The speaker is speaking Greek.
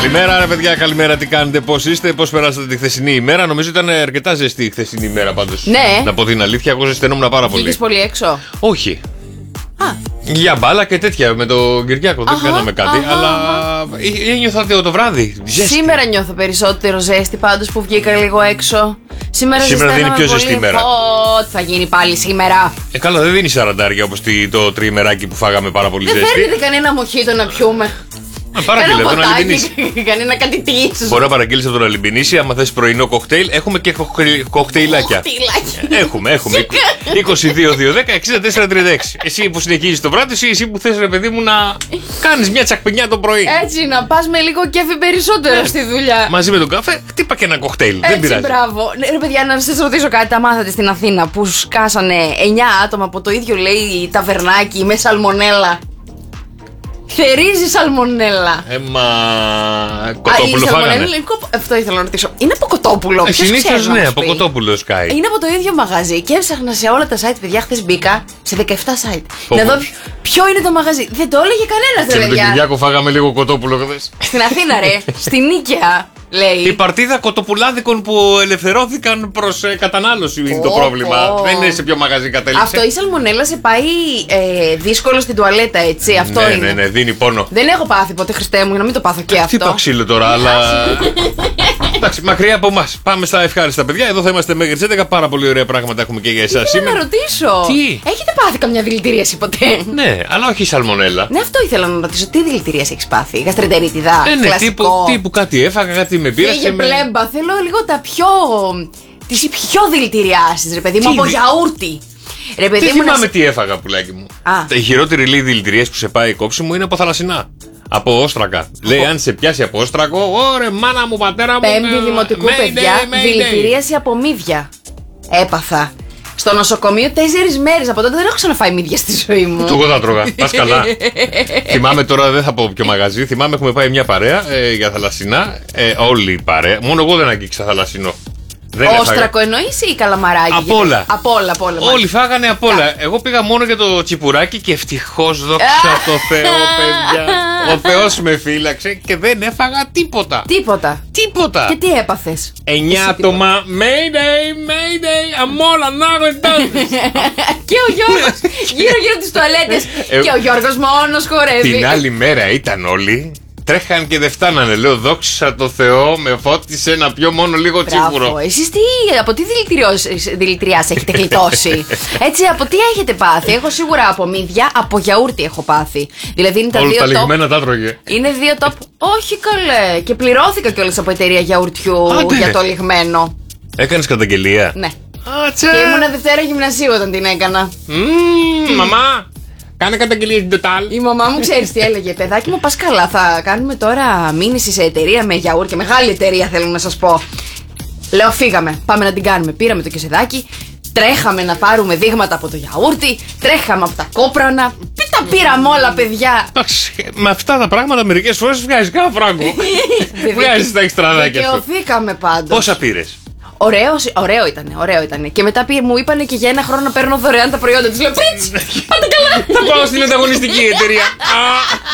Καλημέρα, ρε παιδιά, καλημέρα. Τι κάνετε, πώς είστε, πώς περάσατε τη χθεσινή ημέρα? Νομίζω ήταν αρκετά ζεστή η χθεσινή ημέρα πάντως. Ναι. Να πω την αλήθεια, εγώ ζεσθενόμουν πάρα πολύ. Βγήκες πολύ έξω? Όχι. Α. Για μπάλα και τέτοια με τον Κυριάκο. Δεν κάναμε κάτι. Αλλά ένιωθα το βράδυ. Ζέστη. Σήμερα νιώθω περισσότερο ζέστη πάντως που βγήκα λίγο έξω. Σήμερα δεν είναι πιο ζεστή ημέρα. Θα γίνει πάλι σήμερα. Καλά, δεν δίνει 40 όπως το τριημεράκι που φάγαμε πάρα πολύ ζέστη. Δεν φέρνετε κανένα μοχίτο να πιούμε? Παραγγείλε τον Αλυμπινίσι. Κανένα κάτι τύχη. Μπορεί να παραγγείλεις από τον Αλυμπινίσι. Άμα θες πρωινό κοκτέιλ, έχουμε και κοκτέιλάκια. Έχουμε. 22-2-10-64-36. Εσύ που συνεχίζεις το βράδυ, εσύ που θες, ρε παιδί μου, να κάνεις μια τσακπινιά το πρωί. Έτσι, να πας με λίγο κέφι περισσότερο στη δουλειά. Μαζί με τον καφέ, χτύπα και ένα κοκτέιλ. Δεν πειράζει. Μπράβο. Ρε παιδιά, να σας ρωτήσω κάτι. Τα μάθατε στην Αθήνα που σκάσανε 9 άτομα από το ίδιο, λέει, ταβερνάκι με σαλμονέλα? Θερίζει σαλμονέλα. Κοτόπουλο φάγανε. Αυτό ήθελα να ρωτήσω. Είναι από κοτόπουλο? Συνήθως ναι, από κοτόπουλο σκάει. Είναι από το ίδιο μαγαζί και έψαχνα σε όλα τα site, παιδιά. Χθες μπήκα σε 17 site. Να δω ποιο είναι το μαγαζί. Δεν το έλεγε κανένας, ρε παιδιά. Με τον Κυριάκο φάγαμε λίγο κοτόπουλο χθες. Στην Αθήνα, ρε. Στην Νίκαια, λέει. Η παρτίδα κοτοπουλάδικων που ελευθερώθηκαν προς κατανάλωση είναι το πρόβλημα. Δεν είναι σε ποιο μαγαζί κατέληξε. Αυτό η σαλμονέλα σε πάει δύσκολο στην τουαλέτα, έτσι. Αυτό είναι. Ναι, δίνει πόνο. Δεν έχω πάθει ποτέ, Χριστέ μου, για να μην το πάθω και αυτό. Τι ξύλο τώρα, αλλά. Εντάξει, μακριά από εμάς. Πάμε στα ευχάριστα, παιδιά. Εδώ θα είμαστε μέχρι τις 11. Πάρα πολύ ωραία πράγματα έχουμε και για εσάς σήμερα. Να ρωτήσω. Τι? Έχετε πάθει καμιά δηλητηρίαση ποτέ? Ναι, αλλά όχι σαλμονέλα. Ναι, αυτό ήθελα να ρωτήσω. Τι δηλητηρίαση έχεις πάθει? Γαστρεντερίτιδα? Ναι, τύπου κάτι έφαγα, κάτι με πήραξε. Φύγε πλέμπα. Θέλω λίγο τα πιο. Τις πιο δηλητηριάσεις, ρε παιδί μου, από γιαούρτι. Ρε παιδί μου, θυμάμαι τι έφαγα, πουλάκι μου. Η χειρότερη λέει δηλητηρίαση που σε πάει η κόψη μου είναι από θαλασσινά. Από όστρακα. Λέει, αν σε πιάσει από όστρακο, ωρε μάνα μου, πατέρα μου. Πέμπτη δημοτικού, παιδιά, δηλητηρίαση από μύδια. Έπαθα. Στο νοσοκομείο 4 μέρες. Από τότε δεν έχω ξαναφάει μύδια στη ζωή μου. Εγώ τα τρώγα. Πας καλά. Θυμάμαι τώρα, δεν θα πω ποιο μαγαζί. Θυμάμαι, έχουμε πάει μια παρέα για θαλασσινά. Όλη η παρέα. Μόνο εγώ δεν αγγίξα θαλασσινό. Όστρακο εννοείς ή καλαμαράκι? Απ' όλα. Όλοι μάλιστα. φάγανε απ' όλα. Εγώ πήγα μόνο για το τσιπουράκι και ευτυχώς, δόξα τω Θεώ, παιδιά. Ο Θεός με φύλαξε και δεν έφαγα τίποτα. Τίποτα. Και τι έπαθες? 9 άτομα. Mayday, I'm all another. Και ο Γιώργος γύρω τις τουαλέτες. Και ο Γιώργος μόνος χορεύει. Την άλλη μέρα ήταν όλοι. Τρέχαν και δεν φτάνανε. Λέω, δόξα τω Θεώ, με φώτισε να πιω μόνο λίγο τσίπουρο. Εσείς από τι δηλητηριάσεις έχετε γλιτώσει? Έτσι, από τι έχετε πάθει? Εγώ σίγουρα από μύδια, από γιαούρτι έχω πάθει. Δηλαδή είναι τα όλα δύο τα top. λιγμένα τα τρώγε. Είναι δύο top. Όχι καλέ. Και πληρώθηκα κιόλας από εταιρεία γιαουρτιού για το λιγμένο. Έκανες καταγγελία? Ναι. Και ήμουνα Δευτέρα γυμνασίου όταν την έκανα. Μαμά! Κάνε καταγγελία στην Total. Η μαμά μου, ξέρεις τι έλεγε? Παιδάκι μου, πας καλά. Θα κάνουμε τώρα μήνυση σε εταιρεία με γιαούρτια. Μεγάλη εταιρεία, θέλω να σας πω. Λέω, φύγαμε. Πάμε να την κάνουμε. Πήραμε το κεσεδάκι. Τρέχαμε να πάρουμε δείγματα από το γιαούρτι. Τρέχαμε από τα κόπρανα. Τα πήραμε όλα, παιδιά. Εντάξει, με αυτά τα πράγματα μερικές φορές βγάζεις κάνα φράγκο. Βγάζεις τα εξτραδάκια σου. Δικαιωθήκαμε πάντως. Πόσα πήρες? Ωραίο ήταν. Και μετά μου είπανε και για 1 χρόνο να παίρνω δωρεάν τα προϊόντα. Τους λέω, πριτς, πάτε καλά. Θα πάω στην ανταγωνιστική εταιρεία.